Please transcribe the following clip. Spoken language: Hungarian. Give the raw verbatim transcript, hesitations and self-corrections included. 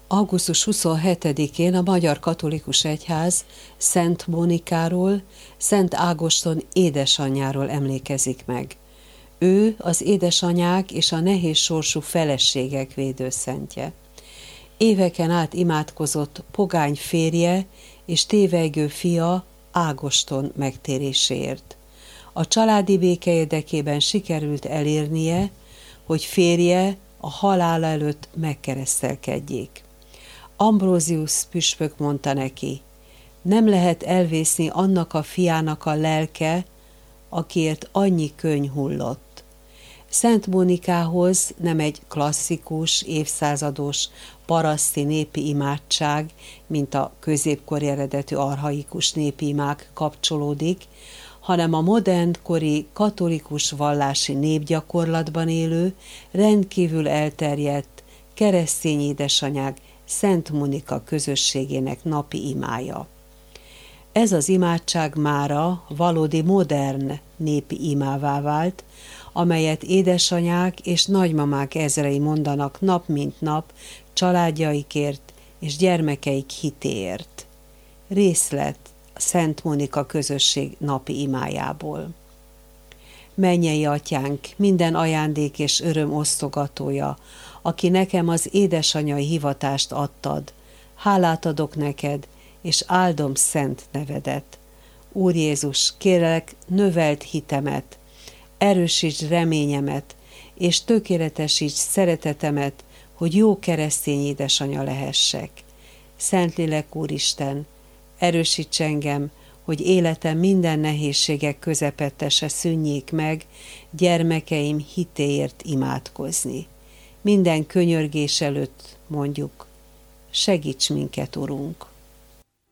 augusztus huszonhetedikén a Magyar Katolikus Egyház Szent Mónikáról, Szent Ágoston édesanyjáról emlékezik meg. Ő az édesanyák és a nehéz sorsú feleségek védőszentje. Éveken át imádkozott pogány férje és tévejgő fia Ágoston megtéréséért. A családi béke érdekében sikerült elérnie, hogy férje a halála előtt megkeresztelkedjék. Ambrózius püspök mondta neki: nem lehet elvészni annak a fiának a lelke, akiért annyi könny hullott. Szent Mónikához nem egy klasszikus, évszázados, paraszti népi imádság, mint a középkori eredetű archaikus népi imák kapcsolódik, hanem a modernkori katolikus vallási népgyakorlatban élő, rendkívül elterjedt keresztény édesanyák Szent Mónika közösségének napi imája. Ez az imádság mára valódi modern népi imává vált, amelyet édesanyák és nagymamák ezrei mondanak nap mint nap családjaikért és gyermekeik hitéért. Részlet a Szent Mónika közösség napi imájából. Mennyei Atyánk, minden ajándék és öröm osztogatója, aki nekem az édesanyai hivatást adtad, hálát adok neked, és áldom szent nevedet. Úr Jézus, kérlek, növeld hitemet, erősíts reményemet, és tökéletesíts szeretetemet, hogy jó keresztény édesanya lehessek. Szentlélek Úristen, erősíts engem, hogy életem minden nehézségek közepette se szűnjék meg, gyermekeim hitéért imádkozni. Minden könyörgés előtt mondjuk: segíts minket, Urunk!